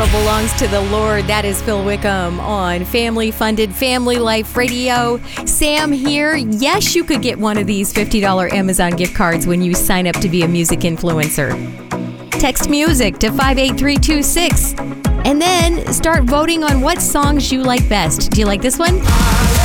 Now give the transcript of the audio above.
battle belongs to the Lord. That is Phil Wickham on family-funded Family Life Radio. Sam here. Yes, you could get one of these $50 Amazon gift cards when you sign up to be a music influencer. Text music to 58326 and then start voting on what songs you like best. Do you like this one?